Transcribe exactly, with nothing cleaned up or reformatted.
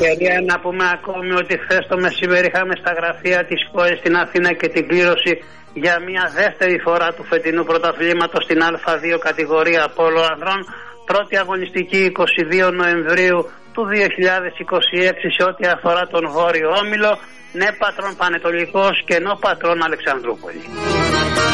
ευκαιρία να πούμε ακόμη ότι χθες το μεσημέρι είχαμε στα γραφεία της ΚΟΕ στην Αθήνα και την κλήρωση για μια δεύτερη φορά του φετινού πρωταθλήματος στην Α δύο κατηγορία Πόλο Ανδρών. Πρώτη αγωνιστική εικοστή δεύτερη Νοεμβρίου του δύο χιλιάδες είκοσι έξι σε ό,τι αφορά τον Βόρειο Όμιλο. Ναι πατρών Πανετολικός και νο πατρών Αλεξανδρούπολη.